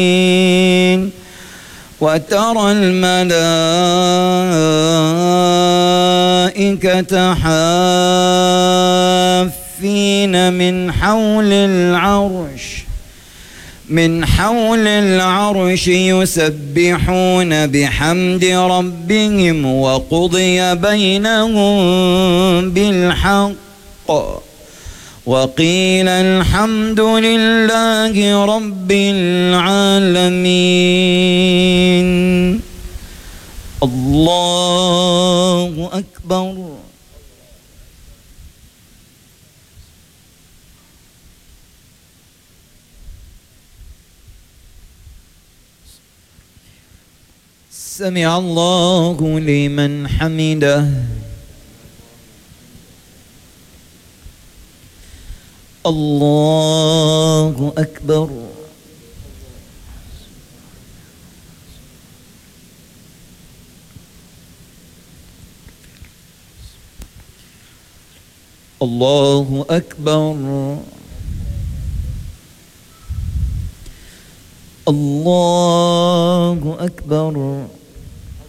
وترى الملائكة حافين من حول العرش يسبحون بحمد ربهم وقضي بينهم بالحق وقيل الحمد لله رب العالمين. الله أكبر. سمع الله لمن حمده. الله أكبر. الله أكبر. الله أكبر.